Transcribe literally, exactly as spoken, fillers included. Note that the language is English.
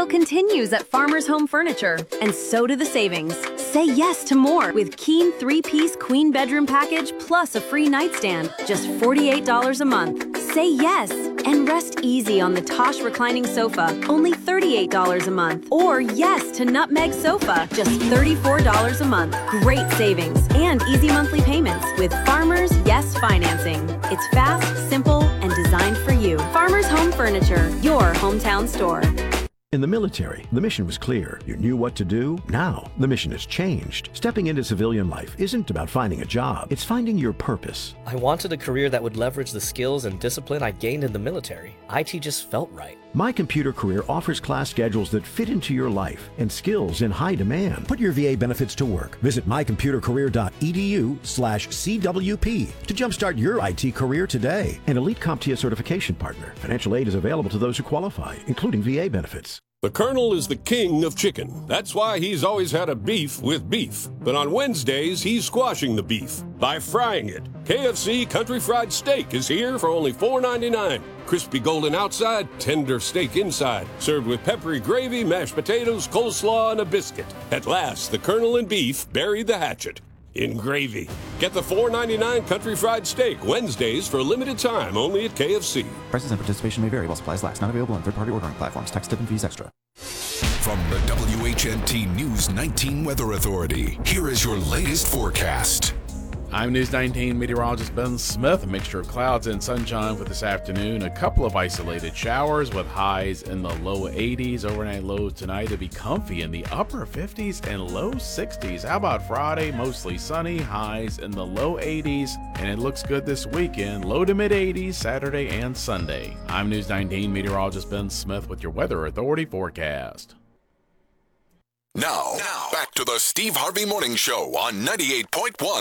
continues at Farmers Home Furniture, and so do the savings. Say yes to more with Keen three-piece queen bedroom package plus a free nightstand, just forty-eight dollars a month. Say yes and rest easy on the Tosh reclining sofa, only thirty-eight dollars a month. Or yes to Nutmeg sofa, just thirty-four dollars a month. Great savings and easy monthly payments with Farmers Yes Financing. It's fast, simple, and designed for you. Farmers Home Furniture, your hometown store. In the military, the mission was clear. You knew what to do. Now, the mission has changed. Stepping into civilian life isn't about finding a job. It's finding your purpose. I wanted a career that would leverage the skills and discipline I gained in the military. I T just felt right. My Computer Career offers class schedules that fit into your life and skills in high demand. Put your V A benefits to work. Visit mycomputercareer.edu slash CWP to jumpstart your I T career today. An Elite CompTIA certification partner. Financial aid is available to those who qualify, including V A benefits. The Colonel is the king of chicken. That's why he's always had a beef with beef. But on Wednesdays, he's squashing the beef by frying it. K F C Country Fried Steak is here for only four ninety-nine. Crispy golden outside, tender steak inside. Served with peppery gravy, mashed potatoes, coleslaw, and a biscuit. At last, the Colonel and beef bury the hatchet in gravy. Get the four ninety-nine Country Fried Steak Wednesdays for a limited time only at K F C. Prices and participation may vary while supplies last. Not available on third-party ordering platforms. Tax, tip, and fees extra. From the W H N T News nineteen Weather Authority, here is your latest forecast. I'm News nineteen meteorologist Ben Smith. A mixture of clouds and sunshine for this afternoon. A couple of isolated showers with highs in the low eighties. Overnight lows tonight to be comfy in the upper fifties and low sixties. How about Friday? Mostly sunny, highs in the low eighties. And it looks good this weekend. Low to mid eighties Saturday and Sunday. I'm News nineteen meteorologist Ben Smith with your Weather Authority forecast. Now, now back to the Steve Harvey Morning Show on ninety-eight point one